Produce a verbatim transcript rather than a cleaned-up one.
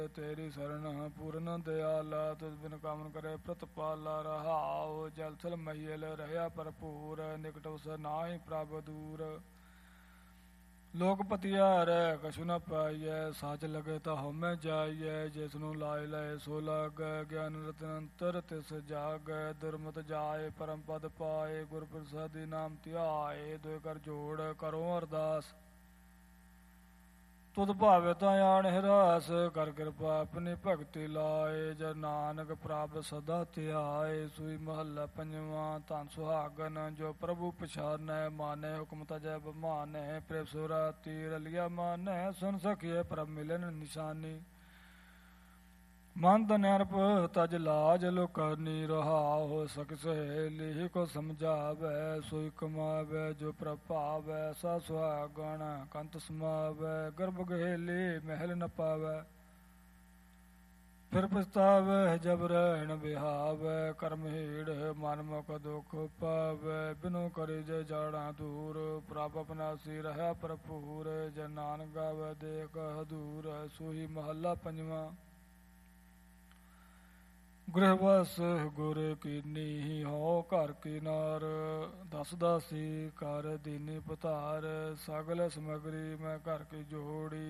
ਤੇਰੀ ਸਰਣ ਪੂਰਨ ਦਿਆਲਾ, ਤੁਧ ਬਿਨ ਕਾਮਨ ਕਰੇ ਪ੍ਰਤਪਾਲਾ। ਰਹਾਉ ਜਲ ਥਲ ਮਹੀਲ ਰਹਿਆ ਭਰਪੂਰ, ਨਿਕਟ ਉਸ ਨਾਹੀ ਪ੍ਰਭ ਦੂਰ। ਲੋਕ ਪਤਿਆਰੈ ਕਛੁ ਨ ਪਾਈਐ, ਸਾਚ ਲਗੇ ਤਾ ਹਉਮੈ ਜਾਈਐ। ਜਿਸ ਨੂੰ ਲਾਇ ਲਏ ਸੋ ਲਾਗੈ, ਗਿਆਨ ਰਤਨ ਅੰਤਰ ਤਿਸ ਜਾਗੈ। ਦੁਰਮਤ ਜਾਏ ਪਰਮ ਪਦ ਪਾਏ, ਗੁਰ ਪ੍ਰਸਾਦੀ ਨਾਮ ਧਿਆਏ। ਦੁਇ ਕਰ ਜੋੜ ਕਰੋ ਅਰਦਾਸ, ਤੁਧ ਭਾਵੇ ਤਾਂ ਆਣ ਹਿਰਾਸ। ਕਰ ਕਿਰਪਾ ਆਪਣੀ ਭਗਤੀ ਲਾਏ, ਜਨ ਨਾਨਕ ਪ੍ਰਭ ਸਦਾ ਧਿਆਏ। ਸੂਈ ਮਹੱਲਾ ਪੰਜਵਾਂ। ਧਨ ਸੁਹਾਗਨ ਜੋ ਪ੍ਰਭੂ ਪਛਾਨੈ, ਮਾਨੈ ਹੁਕਮ ਤਜੈ ਬਮਾਨੈ। ਪ੍ਰੇਮ ਸੁਰਾਤੀ ਰਲਿਆ ਮਾਨੈ, ਸੁਨ ਸਖੀਏ ਪ੍ਰਭ ਮਿਲਨ ਨਿਸ਼ਾਨੀ। ਮਨ ਤਨ ਅਰਪ ਤਜ ਲਾਜ ਲੁਕਾਨੀ, ਰਹਾਉ ਸਖੀ ਸਹੇਲੀ ਕੋ ਸਮਝਾਵੈ। ਸੋਈ ਕਮਾਵੈ ਜੋ ਪ੍ਰਭ ਭਾਵੈ, ਸਾ ਸੁਹਾਗਣ ਕੰਤ ਸਮਾਵੈ। ਗਰਭ ਗਹੇਲੀ ਮਹਿਲ ਨ ਪਾਵੈ, ਫਿਰ ਪਛਤਾਵੈ ਜਬ ਰਹਿਣ ਬਿਹਾਵੈ। ਕਰਮ ਹੀੜ ਮਨ ਮੁਖ ਦੁਖ ਪਾਵੈ, ਬਿਨੋ ਕਰੀ ਜੇ ਜਾੜਾ ਦੂਰ। ਪ੍ਰਭ ਅਪਨਾਸੀ ਰਹਾ ਭਰਪੂਰ, ਜਨ ਨਾਨਕ ਗਾਵੈ ਦੇਖ ਹਦੂਰ। ਸੂਹੀ ਮਹੱਲਾ ਪੰਜਵਾਂ। ਗ੍ਰਹਿ ਵਸ ਗੁਰ ਕੀਨੀ, ਹੋ ਘਰ ਕੀ ਨਾਰ। ਦਸ ਦਾਸੀ ਕਰ ਦੀਨੀ ਪਤਾਰ, ਸਗਲ ਸਮਗਰੀ ਮੈਂ ਘਰ ਕੀ ਜੋੜੀ।